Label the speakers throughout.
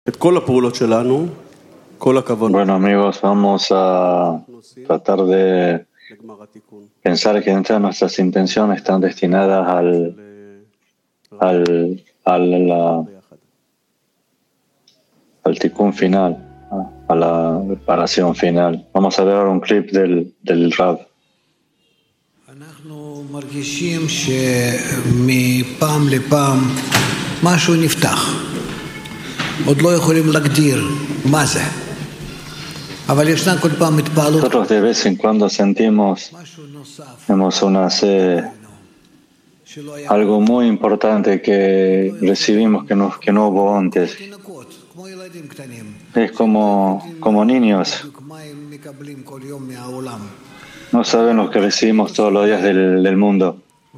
Speaker 1: Bueno amigos, vamos a tratar de pensar que todas nuestras intenciones están destinadas al tikkun final, a la reparación final. Vamos a ver ahora un clip del Rav.
Speaker 2: אנחנו מרגישים שמפעם לפעם משהו נפתח. עוד לא יכולים להגדיר מה זה. אבל ישנה כל פעם התפעלות.
Speaker 1: Nosotros de vez en cuando sentimos, algo muy importante que recibimos que no hubo antes. Es como niños. No saben lo que recibimos todos los días del mundo.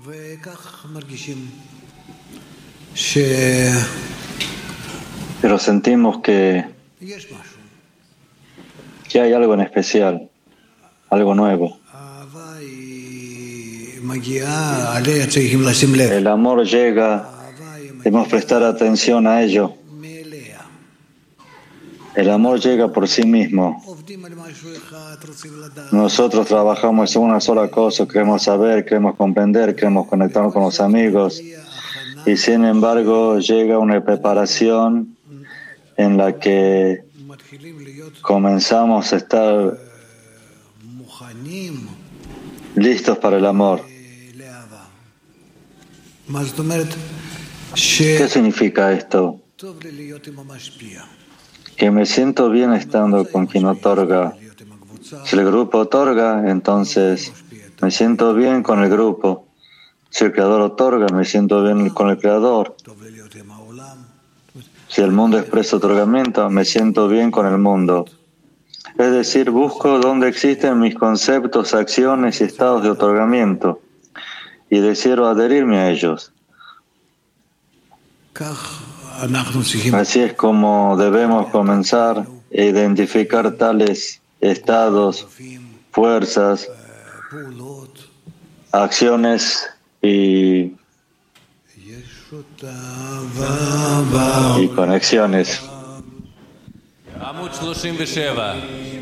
Speaker 1: Pero sentimos que hay algo en especial, algo nuevo. El amor llega, debemos prestar atención a ello. El amor llega por sí mismo. Nosotros trabajamos en una sola cosa, queremos saber, queremos comprender, queremos conectarnos con los amigos. Y sin embargo llega una preparación en la que comenzamos a estar listos para el amor. ¿Qué significa esto? Que me siento bien estando con quien otorga. Si el grupo otorga, entonces me siento bien con el grupo. Si el Creador otorga, me siento bien con el Creador. Si el mundo expresa otorgamiento, me siento bien con el mundo. Es decir, busco dónde existen mis conceptos, acciones y estados de otorgamiento y deseo adherirme a ellos. Así es como debemos comenzar a identificar tales estados, fuerzas, acciones y conexiones.